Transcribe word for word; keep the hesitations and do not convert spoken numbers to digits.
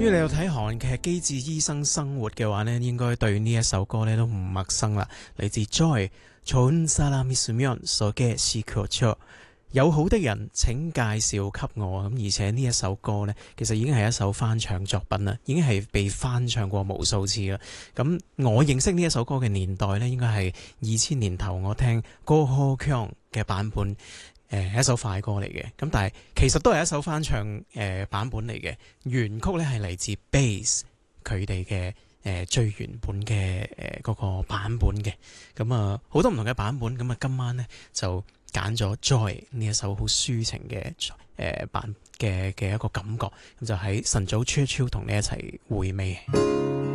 如果你有睇韓劇《機智醫生生活》嘅話呢，應該對呢一首歌呢都唔陌生啦。嚟自 Joy 좋은 사람이있으면 소개시켜줘，有好的人請介紹給我。咁而且呢一首歌呢，其實已經係一首翻唱作品啦，已經係被翻唱過無數次啦。咁我認識呢一首歌嘅年代呢，應該係二千年頭，我聽歌好強嘅版本。誒係一首快歌嚟嘅，咁但係其實都係一首翻唱誒、呃、版本嚟嘅，原曲咧係嚟自 Base 佢哋嘅誒最原本嘅誒嗰個版本嘅，咁啊好多唔同嘅版本，咁啊今晚咧就揀咗 Joy 呢一首好抒情嘅誒、呃、版嘅嘅一個感覺，咁就喺晨早 chill chill 同你一齊回味。